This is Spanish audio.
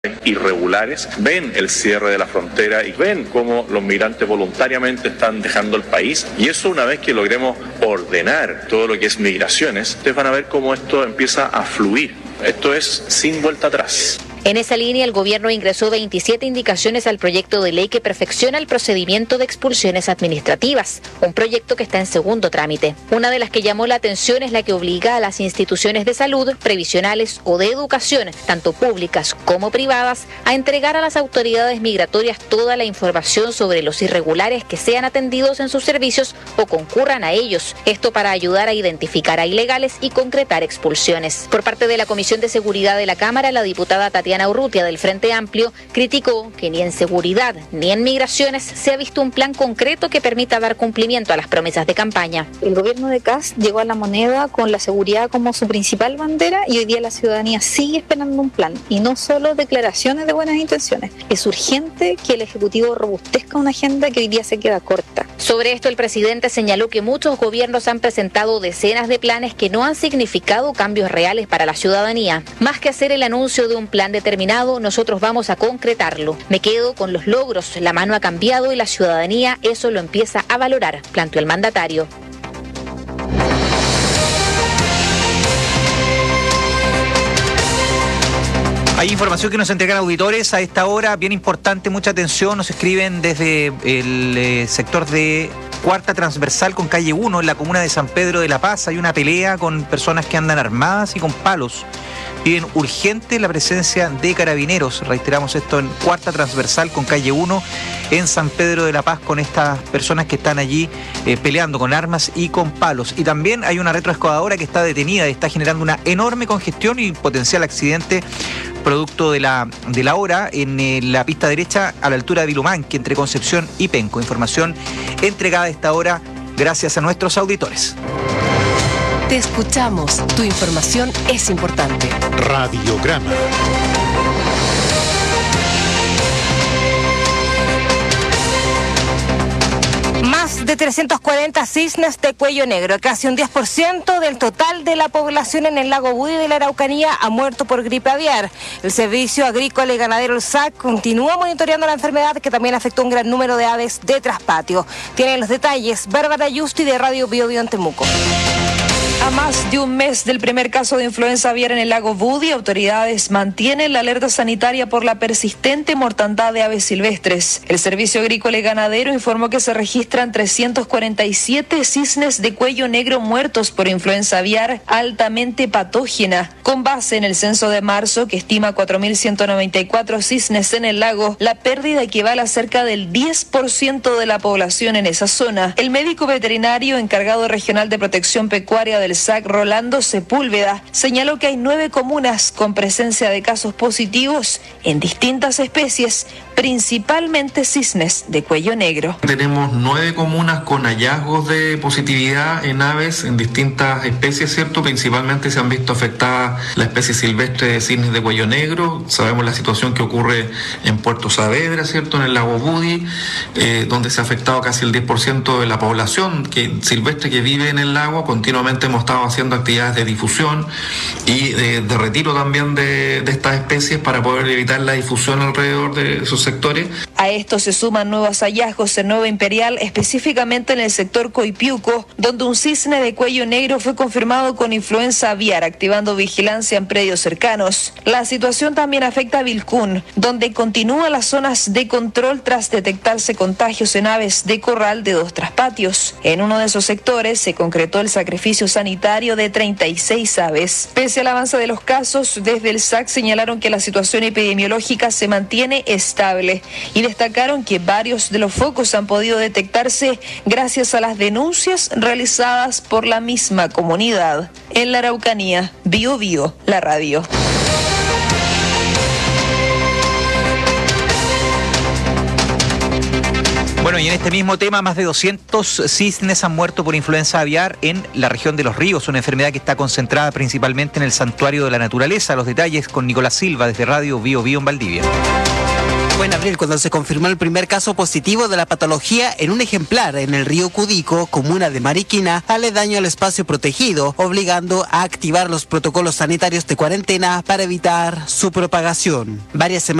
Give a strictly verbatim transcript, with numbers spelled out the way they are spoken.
irregulares, ven el cierre de la frontera y ven cómo los migrantes voluntariamente están dejando el país, y eso una vez que logremos ordenar todo lo que es migraciones, ustedes van a ver cómo esto empieza a fluir. Esto es sin vuelta atrás. En esa línea, el gobierno ingresó veintisiete indicaciones al proyecto de ley que perfecciona el procedimiento de expulsiones administrativas, un proyecto que está en segundo trámite. Una de las que llamó la atención es la que obliga a las instituciones de salud, previsionales o de educación, tanto públicas como privadas, a entregar a las autoridades migratorias toda la información sobre los irregulares que sean atendidos en sus servicios o concurran a ellos. Esto para ayudar a identificar a ilegales y concretar expulsiones. Por parte de la Comisión de Seguridad de la Cámara, la diputada Tatiana Tatiana Urrutia, del Frente Amplio, criticó que ni en seguridad ni en migraciones se ha visto un plan concreto que permita dar cumplimiento a las promesas de campaña. El gobierno de Kast llegó a la moneda con la seguridad como su principal bandera y hoy día la ciudadanía sigue esperando un plan y no solo declaraciones de buenas intenciones. Es urgente que el Ejecutivo robustezca una agenda que hoy día se queda corta. Sobre esto, el presidente señaló que muchos gobiernos han presentado decenas de planes que no han significado cambios reales para la ciudadanía. Más que hacer el anuncio de un plan determinado, nosotros vamos a concretarlo. Me quedo con los logros, la mano ha cambiado y la ciudadanía eso lo empieza a valorar, planteó el mandatario. Hay información que nos entregan auditores a esta hora, bien importante, mucha atención. Nos escriben desde el eh, sector de Cuarta Transversal con calle uno, en la comuna de San Pedro de la Paz. Hay una pelea con personas que andan armadas y con palos. Piden urgente la presencia de carabineros. Reiteramos esto en Cuarta Transversal con calle uno en San Pedro de la Paz, con estas personas que están allí eh, peleando con armas y con palos. Y también hay una retroexcavadora que está detenida y está generando una enorme congestión y potencial accidente producto de la, de la hora en eh, la pista derecha a la altura de Vilumanque, entre Concepción y Penco. Información entregada a esta hora gracias a nuestros auditores. Te escuchamos. Tu información es importante. Radiograma. Más de trescientos cuarenta cisnes de cuello negro, casi un diez por ciento del total de la población en el lago Budi de la Araucanía ha muerto por gripe aviar. El Servicio Agrícola y Ganadero, el S A C, continúa monitoreando la enfermedad que también afectó a un gran número de aves de traspatio. Tienen los detalles Bárbara Yusti de Radio Bio Bio en Temuco. A más de un mes del primer caso de influenza aviar en el lago Budi, autoridades mantienen la alerta sanitaria por la persistente mortandad de aves silvestres. El Servicio Agrícola y Ganadero informó que se registran trescientos cuarenta y siete cisnes de cuello negro muertos por influenza aviar altamente patógena. Con base en el censo de marzo, que estima cuatro mil ciento noventa y cuatro cisnes en el lago, la pérdida equivale a cerca del diez por ciento de la población en esa zona. El médico veterinario encargado regional de protección pecuaria del S A C, Rolando Sepúlveda, señaló que hay nueve comunas con presencia de casos positivos en distintas especies, principalmente cisnes de cuello negro. Tenemos nueve comunas con hallazgos de positividad en aves en distintas especies, ¿cierto? Principalmente se han visto afectadas la especie silvestre de cisnes de cuello negro. Sabemos la situación que ocurre en Puerto Saavedra, ¿cierto? En el lago Budi, eh, donde se ha afectado casi el diez por ciento de la población que, silvestre que vive en el lago. Continuamente hemos estado haciendo actividades de difusión y de, de retiro también de, de estas especies para poder evitar la difusión alrededor de sus sectores. A esto se suman nuevos hallazgos en Nueva Imperial, específicamente en el sector Coipiuco, donde un cisne de cuello negro fue confirmado con influenza aviar, activando vigilancia en predios cercanos. La situación también afecta a Vilcún, donde continúan las zonas de control tras detectarse contagios en aves de corral de dos traspatios. En uno de esos sectores se concretó el sacrificio sanitario de treinta y seis aves. Pese al avance de los casos, desde el S A C señalaron que la situación epidemiológica se mantiene estable y destacaron que varios de los focos han podido detectarse gracias a las denuncias realizadas por la misma comunidad. En la Araucanía, Bio Bio, la radio. Bueno, y en este mismo tema, más de doscientos cisnes han muerto por influenza aviar en la región de Los Ríos, una enfermedad que está concentrada principalmente en el Santuario de la Naturaleza. Los detalles con Nicolás Silva desde Radio Bio Bio en Valdivia. Fue en abril cuando se confirmó el primer caso positivo de la patología en un ejemplar en el río Cudico, comuna de Mariquina, aledaño al espacio protegido, obligando a activar los protocolos sanitarios de cuarentena para evitar su propagación. Varias semanas